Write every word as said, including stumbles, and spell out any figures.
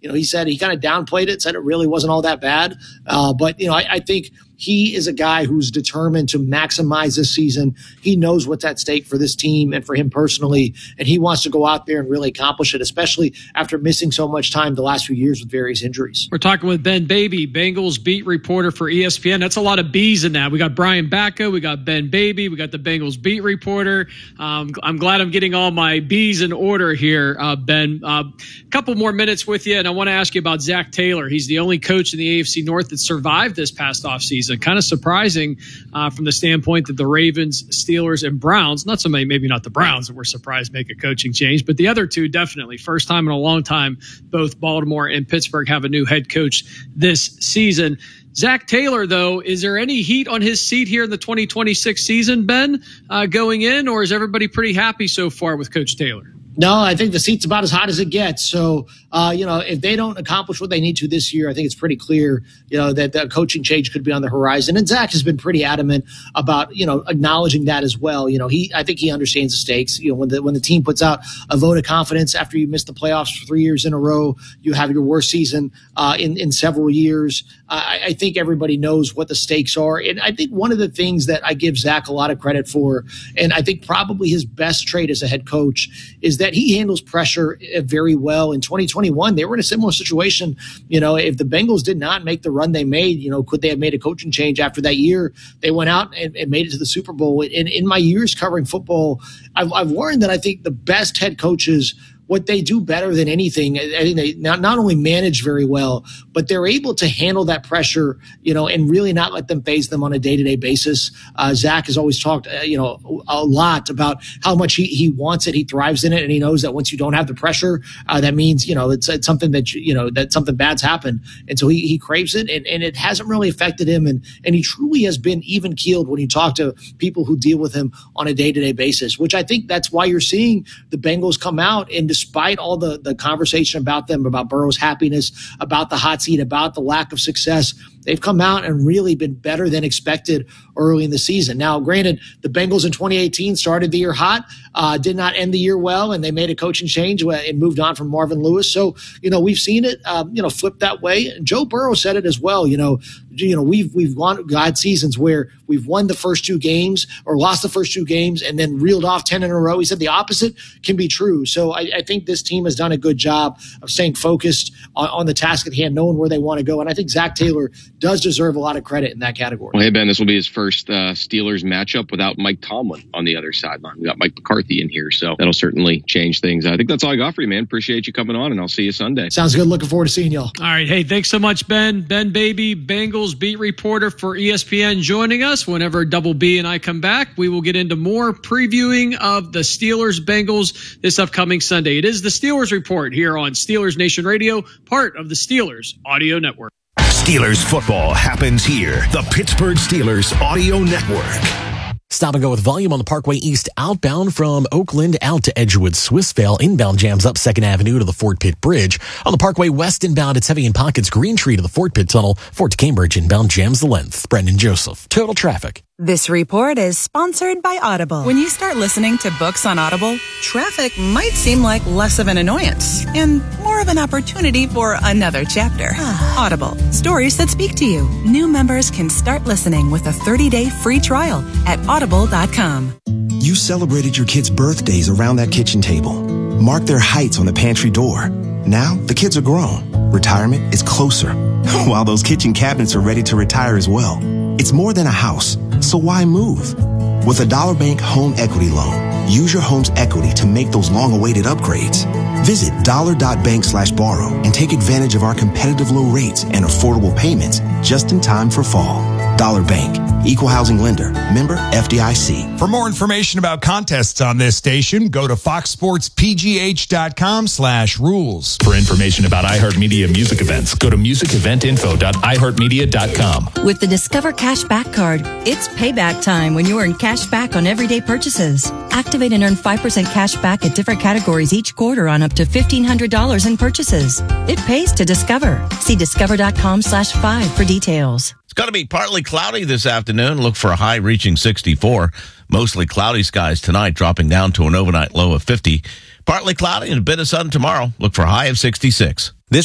You know, he said he kind of downplayed it, said it really wasn't all that bad. Uh, but, you know, I, I think he is a guy who's determined to maximize this season. He knows what's at stake for this team and for him personally, and he wants to go out there and really accomplish it, especially after missing so much time the last few years with various injuries. We're talking with Ben Baby, Bengals beat reporter for E S P N. That's a lot of B's in that. We got Brian Bacco, we got Ben Baby, we got the Bengals beat reporter. Um, I'm glad I'm getting all my B's in order here, uh, Ben. A uh, couple more minutes with you, and I want to ask you about Zach Taylor. He's the only coach in the A F C North that survived this past offseason. Kind of surprising uh, from the standpoint that the Ravens, Steelers, and Browns, not somebody, maybe not the Browns that were surprised make a coaching change, but the other two definitely. First time in a long time, both Baltimore and Pittsburgh have a new head coach this season. Zach Taylor, though, is there any heat on his seat here in the twenty twenty-six season, Ben, uh, going in, or is everybody pretty happy so far with Coach Taylor? No, I think the seat's about as hot as it gets. So, uh, you know, if they don't accomplish what they need to this year, I think it's pretty clear, you know, that the coaching change could be on the horizon. And Zach has been pretty adamant about, you know, acknowledging that as well. You know, he, I think he understands the stakes. You know, when the, when the team puts out a vote of confidence after you miss the playoffs for three years in a row, you have your worst season uh, in, in several years. Uh, I, I think everybody knows what the stakes are. And I think one of the things that I give Zach a lot of credit for, and I think probably his best trait as a head coach, is that he handles pressure very well. In twenty twenty-one, they were in a similar situation. You know, if the Bengals did not make the run they made, you know, could they have made a coaching change after that year? They went out and, and made it to the Super Bowl. In, in my years covering football, I've, I've learned that I think the best head coaches, what they do better than anything, I think they not, not only manage very well, but they're able to handle that pressure, you know, and really not let them faze them on a day-to-day basis. Uh, Zach has always talked, uh, you know, a lot about how much he, he wants it, he thrives in it, and he knows that once you don't have the pressure, uh, that means, you know, it's, it's something that, you know, that something bad's happened. And so he, he craves it, and, and it hasn't really affected him. And, and he truly has been even-keeled when you talk to people who deal with him on a day-to-day basis, which I think that's why you're seeing the Bengals come out and despite all the, the conversation about them, about Burrow's happiness, about the hot seat, about the lack of success, they've come out and really been better than expected early in the season. Now, granted, the Bengals in twenty eighteen started the year hot, uh, did not end the year well, and they made a coaching change and moved on from Marvin Lewis. So, you know, we've seen it, um, you know, flip that way. And Joe Burrow said it as well. You know, you know, we've we've won God seasons where we've won the first two games or lost the first two games and then reeled off ten in a row. He said the opposite can be true. So I, I think this team has done a good job of staying focused on, on the task at hand, knowing where they want to go. And I think Zach Taylor does deserve a lot of credit in that category. Well, hey, Ben, this will be his first uh, Steelers matchup without Mike Tomlin on the other sideline. We got Mike McCarthy in here, so that'll certainly change things. I think that's all I got for you, man. Appreciate you coming on, and I'll see you Sunday. Sounds good. Looking forward to seeing y'all. All right. Hey, thanks so much, Ben. Ben Baby, Bengals beat reporter for E S P N, joining us. Whenever Double B and I come back, we will get into more previewing of the Steelers-Bengals this upcoming Sunday. It is the Steelers Report here on Steelers Nation Radio, part of the Steelers Audio Network. Steelers football happens here. The Pittsburgh Steelers Audio Network. Stop and go with volume on the Parkway East outbound from Oakland out to Edgewood, Swissvale. Inbound jams up second Avenue to the Fort Pitt Bridge. On the Parkway West inbound, it's heavy in pockets. Green Tree to the Fort Pitt Tunnel. Fort to Cambridge inbound jams the length. Brendan Joseph. Total traffic. This report is sponsored by Audible. When you start listening to books on Audible, traffic might seem like less of an annoyance and more of an opportunity for another chapter. Audible. Stories that speak to you. New members can start listening with a thirty-day free trial at audible dot com. You celebrated your kids' birthdays around that kitchen table. Marked their heights on the pantry door. Now the kids are grown. Retirement is closer. While those kitchen cabinets are ready to retire as well. It's more than a house, so why move? With a Dollar Bank Home Equity Loan, use your home's equity to make those long-awaited upgrades. Visit dollar.bank slash borrow and take advantage of our competitive low rates and affordable payments just in time for fall. Dollar Bank, Equal Housing Lender, member F D I C. For more information about contests on this station, go to foxsportspgh.com slash rules. For information about iHeartMedia music events, go to music event info dot i heart media dot com. With the Discover Cash Back card, it's payback time when you earn cash back on everyday purchases. Activate and earn five percent cash back at different categories each quarter on up to fifteen hundred dollars in purchases. It pays to Discover. See discover.com slash five for details. It's going to be partly cloudy this afternoon. Look for a high reaching sixty-four. Mostly cloudy skies tonight, dropping down to an overnight low of fifty. Partly cloudy and a bit of sun tomorrow. Look for a high of sixty-six. This